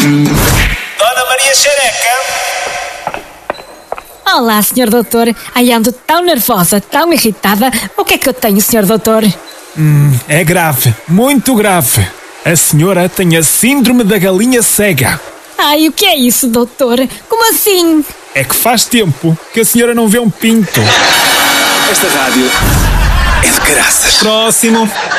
Dona Maria Xereca? Olá, Sr. Doutor. Ai, ando tão nervosa, tão irritada. O que é que eu tenho, Sr. Doutor? É grave, muito grave. A senhora tem a síndrome da galinha cega. Ai, o que é isso, doutor? Como assim? É que faz tempo que a senhora não vê um pinto. Esta rádio é de caraças. Próximo.